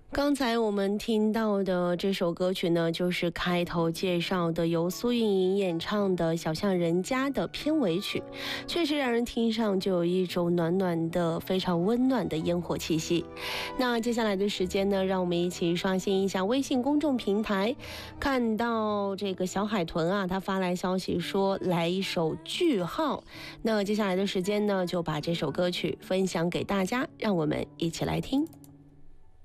刚才我们听到的这首歌曲呢，就是开头介绍的由苏运莹演唱的《小巷人家》的片尾曲，确实让人听上就有一种暖暖的、非常温暖的烟火气息。那接下来的时间呢，让我们一起刷新一下微信公众平台，看到这个小海豚啊，他发来消息说来一首句号。那接下来的时间呢，就把这首歌曲分享给大家，让我们一起来听。